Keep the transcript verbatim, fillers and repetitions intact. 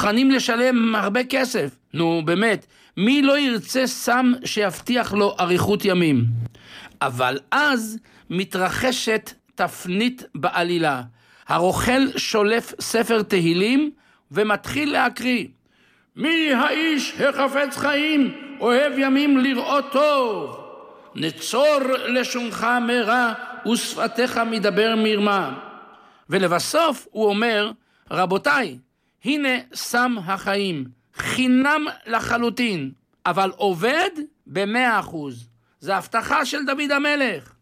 מוכנים לשלם הרבה כסף. נו באמת, מי לא ירצה סם שיבטיח לו אריכות ימים? אבל אז מתרחשת תפנית בעלילה. הרוכל שולף ספר תהילים ומתחיל להקריא. מי האיש החפץ חיים, אוהב ימים לראות טוב. נצור לשונך מרע ושפתיך מדבר מרמה. ולבסוף הוא אומר, רבותיי, הנה סם החיים, חינם לחלוטין, אבל עובד במאה אחוז. זה הבטחה של דוד המלך.